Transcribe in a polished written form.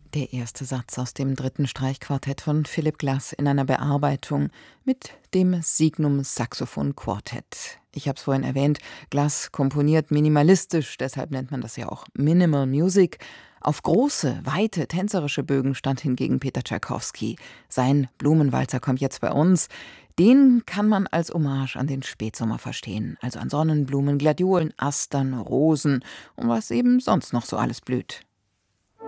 Der erste Satz aus dem dritten Streichquartett von Philip Glass in einer Bearbeitung mit dem Signum Saxophon Quartett. Ich habe es vorhin erwähnt, Glass komponiert minimalistisch, deshalb nennt man das ja auch Minimal Music. Auf große, weite, tänzerische Bögen stand hingegen Peter Tschaikowski. Sein Blumenwalzer kommt jetzt bei uns. Den kann man als Hommage an den Spätsommer verstehen, also an Sonnenblumen, Gladiolen, Astern, Rosen und was eben sonst noch so alles blüht.